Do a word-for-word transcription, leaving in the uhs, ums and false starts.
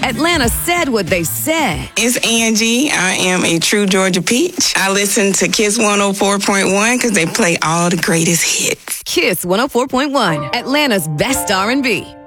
Atlanta said what they said. It's Angie. I am a true Georgia peach. I listen to Kiss one oh four point one because they play all the greatest hits. Kiss one oh four point one, Atlanta's best R and B.